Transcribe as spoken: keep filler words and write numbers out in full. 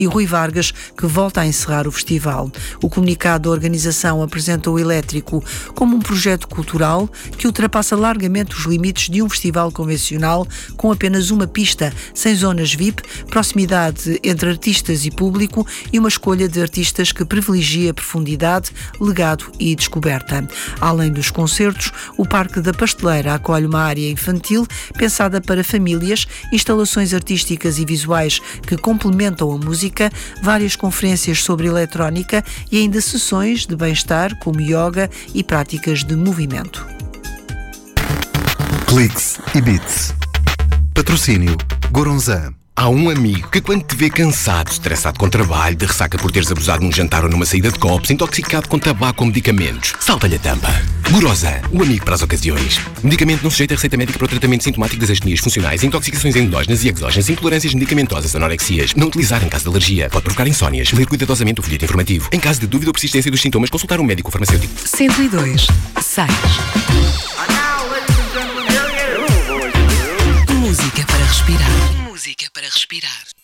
e Rui Vargas, que volta a encerrar o festival. O comunicado da organização apresenta o Elétrico como um projeto cultural que ultrapassa largamente os limites de um festival convencional com apenas uma pista, sem zonas V I P, proximidade entre artistas e público e uma escolha de artistas que privilegia profundidade, legado e descoberta. Além dos concertos, o Parque da Pasteleira acolhe uma área infantil pensada para famílias, instalações artísticas e visuais que complementam a música, várias conferências sobre eletrónica e ainda sessões de bem-estar como yoga e práticas de movimento. Cliques e Beats. Patrocínio Goronzan. Há um amigo que quando te vê cansado, estressado com trabalho, de ressaca por teres abusado num jantar ou numa saída de copos, intoxicado com tabaco ou medicamentos, salta-lhe a tampa. Goronzan, o amigo para as ocasiões. Medicamento não sujeito a receita médica para o tratamento sintomático das astenias funcionais, intoxicações endógenas e exógenas, intolerâncias medicamentosas, anorexias. Não utilizar em caso de alergia. Pode provocar insónias. Ler cuidadosamente o folheto informativo. Em caso de dúvida ou persistência dos sintomas, consultar um médico farmacêutico. cento e dois. Sais. Música para respirar. Música para respirar.